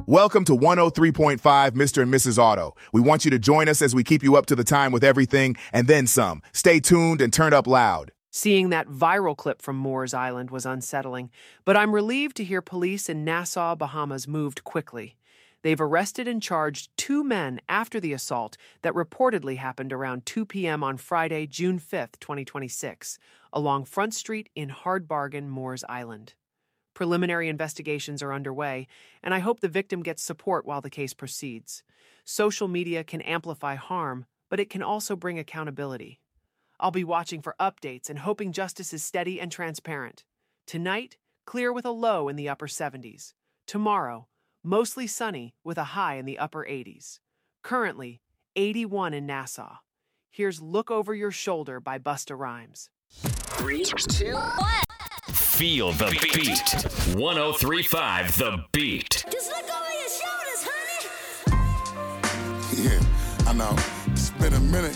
Welcome to 103.5 Mr. and Mrs. Auto. We want you to join us as we keep you up to the time with everything and then some. Stay tuned and turn up loud. Seeing that viral clip from Moores Island was unsettling, but I'm relieved to hear police in Nassau, Bahamas moved quickly. They've arrested and charged 2 men after the assault that reportedly happened around 2 p.m. on Friday, June 5th, 2026, along Front Street in Hard Bargain, Moores Island. Preliminary investigations are underway, and I hope the victim gets support while the case proceeds. Social media can amplify harm, but it can also bring accountability. I'll be watching for updates and hoping justice is steady and transparent. Tonight, clear with a low in the upper 70s. Tomorrow, mostly sunny with a high in the upper 80s. Currently, 81 in Nassau. Here's Look Over Your Shoulder by Busta Rhymes. 3, 2, 1. Feel the beat. 103.5 The Beat. Just look over your shoulders, honey. Yeah, I know. It's been a minute.